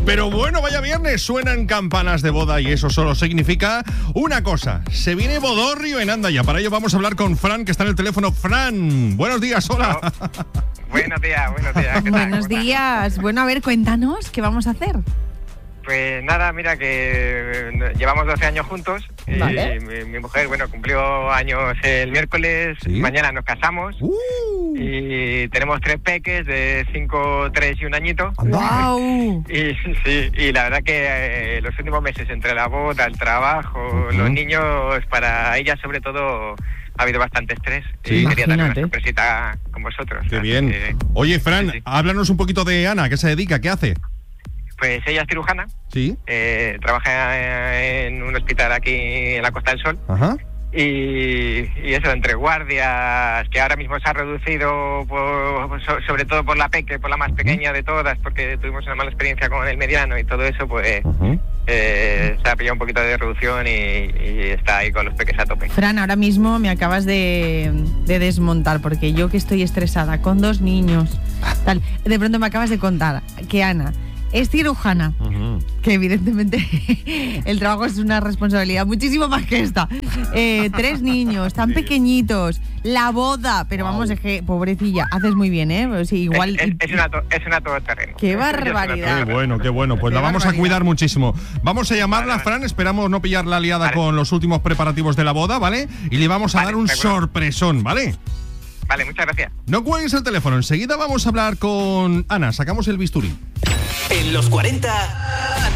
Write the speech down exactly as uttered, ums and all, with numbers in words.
Pero bueno, vaya viernes, suenan campanas de boda y eso solo significa una cosa. Se viene bodorrio en Andaya. Para ello vamos a hablar con Fran, que está en el teléfono. Fran, buenos días, hola. Oh, buenos días, buenos días. ¿Qué tal? Buenos días. Bueno, a ver, cuéntanos, ¿qué vamos a hacer? Pues nada, mira que llevamos doce años juntos. Vale. Y mi, mi mujer, bueno, cumplió años el miércoles. ¿Sí? Mañana nos casamos. Uh. Y tenemos tres peques de cinco, tres y un añito. ¡Wow! Y sí, y la verdad que eh, los últimos meses, entre la boda, el trabajo, Uh-huh. los niños, para ella sobre todo ha habido bastante estrés. Sí. Y quería darle una Imagínate. sorpresita con vosotros. Qué Así bien. que, Oye, Fran, Sí, sí. háblanos un poquito de Ana. ¿A qué se dedica? ¿Qué hace? pues ella es cirujana. Sí. Eh, trabaja en un hospital aquí en la Costa del Sol Ajá. y, y eso, entre guardias, que ahora mismo se ha reducido por, so- sobre todo por la peque, por la más pequeña de todas, porque tuvimos una mala experiencia con el mediano y todo eso, pues Uh-huh. eh, se ha pillado un poquito de reducción y, y está ahí con los peques a tope. Fran, ahora mismo me acabas de, de desmontar, porque yo que estoy estresada con dos niños, tal, de pronto me acabas de contar que Ana es cirujana, Uh-huh. que evidentemente el trabajo es una responsabilidad muchísimo más que esta. Eh, tres niños, tan Sí. pequeñitos, la boda, pero Wow. vamos, es que, pobrecilla, haces muy bien, ¿eh? Pues sí, igual... Es, es- es una to- es una todoterreno. ¡Qué Es una barbaridad! Qué todoterreno. bueno, qué bueno. Pues Qué la vamos a barbaridad. cuidar muchísimo. Vamos a llamarla, Vale, vale. Fran. Esperamos no pillarla liada Vale. con los últimos preparativos de la boda, ¿vale? Y le vamos a Vale, dar un de acuerdo. sorpresón, ¿vale? Vale, muchas gracias. No cuelgues el teléfono. Enseguida vamos a hablar con Ana. Sacamos el bisturí. En los cuarenta